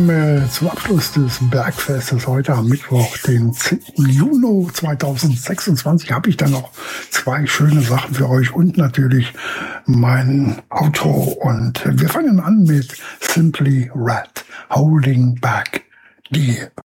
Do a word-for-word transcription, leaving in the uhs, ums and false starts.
zum, äh, zum Abschluss des Bergfestes heute am Mittwoch, den zehnten Juni zweitausendsechsundzwanzig, habe ich dann noch zwei schöne Sachen für euch und natürlich mein Outro. Und wir fangen an mit Simply Red, Holding Back the